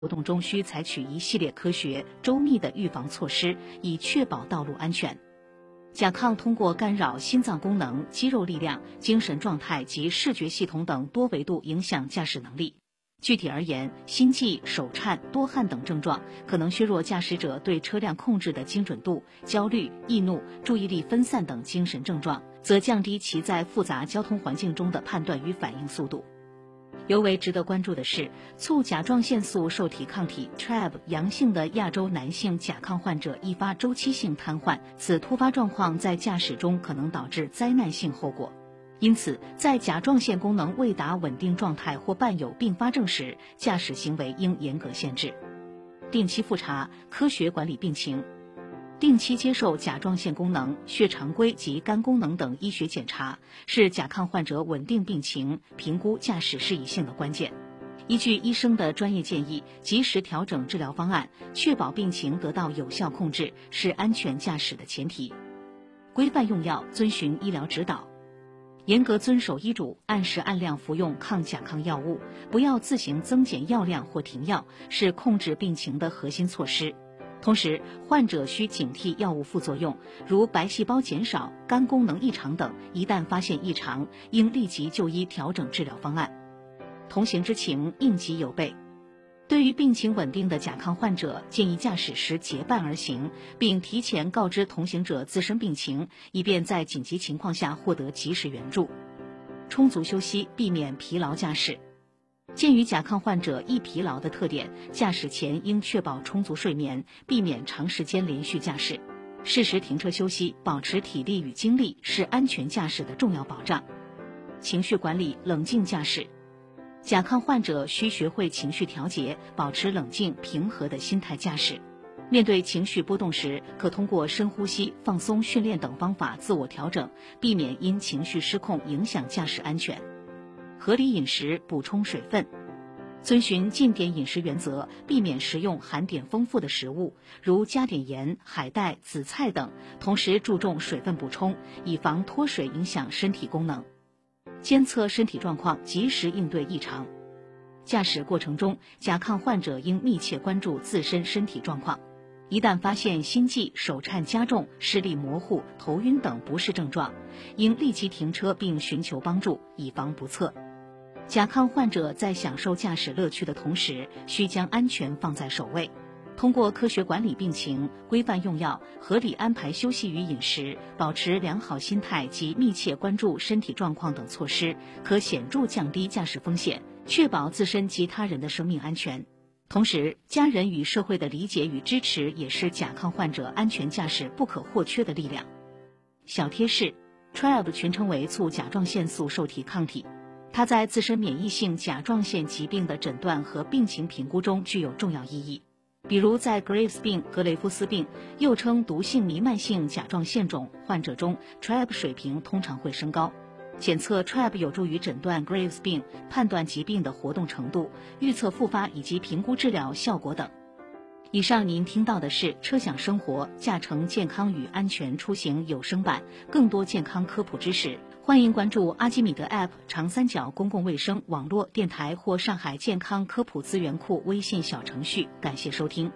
活动中需采取一系列科学周密的预防措施，以确保道路安全。甲亢通过干扰心脏功能、肌肉力量、精神状态及视觉系统等多维度影响驾驶能力。具体而言，心悸、手颤、多汗等症状可能削弱驾驶者对车辆控制的精准度；焦虑、易怒、注意力分散等精神症状则降低其在复杂交通环境中的判断与反应速度。尤为值得关注的是，促甲状腺素受体抗体 TRAb 阳性的亚洲男性甲亢患者易发周期性瘫痪，此突发状况在驾驶中可能导致灾难性后果。因此，在甲状腺功能未达稳定状态或伴有并发症时，驾驶行为应严格限制。定期复查，科学管理病情。定期接受甲状腺功能、血常规及肝功能等医学检查，是甲亢患者稳定病情、评估驾驶适宜性的关键。依据医生的专业建议，及时调整治疗方案，确保病情得到有效控制，是安全驾驶的前提。规范用药，遵循医疗指导。严格遵守医嘱，按时按量服用抗甲亢药物，不要自行增减药量或停药，是控制病情的核心措施。同时，患者需警惕药物副作用，如白细胞减少、肝功能异常等，一旦发现异常，应立即就医调整治疗方案。同行之情，应急有备。对于病情稳定的甲亢患者，建议驾驶时结伴而行，并提前告知同行者自身病情，以便在紧急情况下获得及时援助。充足休息，避免疲劳驾驶。鉴于甲亢患者易疲劳的特点，驾驶前应确保充足睡眠，避免长时间连续驾驶。适时停车休息，保持体力与精力，是安全驾驶的重要保障。情绪管理，冷静驾驶。甲亢患者需学会情绪调节，保持冷静平和的心态驾驶。面对情绪波动时，可通过深呼吸、放松训练等方法自我调整，避免因情绪失控影响驾驶安全。合理饮食，补充水分。遵循禁点饮食原则，避免食用含碘丰富的食物，如加碘盐、海带、紫菜等，同时注重水分补充，以防脱水影响身体功能。监测身体状况，及时应对异常。驾驶过程中，甲亢患者应密切关注自身身体状况。一旦发现心悸、手颤加重、视力模糊、头晕等不适症状，应立即停车并寻求帮助，以防不测。甲亢患者在享受驾驶乐趣的同时，需将安全放在首位。通过科学管理病情、规范用药、合理安排休息与饮食、保持良好心态及密切关注身体状况等措施，可显著降低驾驶风险，确保自身及他人的生命安全。同时，家人与社会的理解与支持也是甲亢患者安全驾驶不可或缺的力量。小贴士 ：TRAb 全称为促甲状腺素受体抗体，它在自身免疫性甲状腺疾病的诊断和病情评估中具有重要意义。比如在 Graves 病、格雷夫斯病，又称毒性弥漫性甲状腺肿患者中 ，TRAb 水平通常会升高。检测 TRAb 有助于诊断 Graves 病，判断疾病的活动程度，预测复发以及评估治疗效果等。以上您听到的是车享生活驾乘健康与安全出行有声版，更多健康科普知识，欢迎关注阿基米德 App、长三角公共卫生网络电台或上海健康科普资源库微信小程序。感谢收听。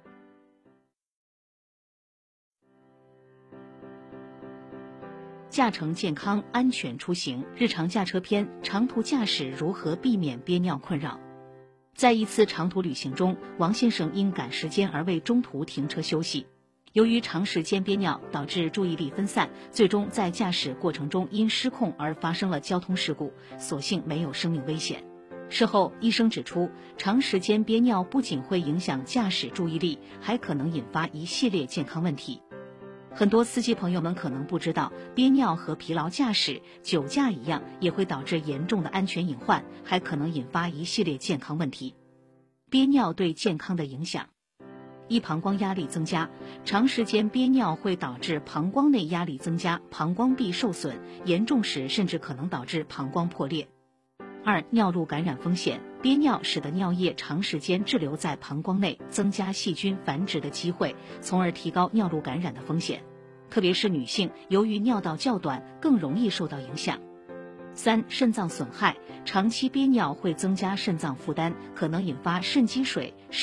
驾乘健康安全出行日常驾车篇：长途驾驶如何避免憋尿困扰？在一次长途旅行中，王先生因赶时间而未中途停车休息。由于长时间憋尿导致注意力分散，最终在驾驶过程中因失控而发生了交通事故，所幸没有生命危险。事后，医生指出，长时间憋尿不仅会影响驾驶注意力，还可能引发一系列健康问题。很多司机朋友们可能不知道，憋尿和疲劳驾驶、酒驾一样，也会导致严重的安全隐患，还可能引发一系列健康问题。憋尿对健康的影响：一、膀胱压力增加，长时间憋尿会导致膀胱内压力增加，膀胱壁受损，严重时甚至可能导致膀胱破裂。二、尿路感染风险，憋尿使得尿液长时间滞留在膀胱内，增加细菌繁殖的机会，从而提高尿路感染的风险。特别是女性，由于尿道较短，更容易受到影响。 3、肾脏损害，长期憋尿会增加肾脏负担，可能引发肾积水。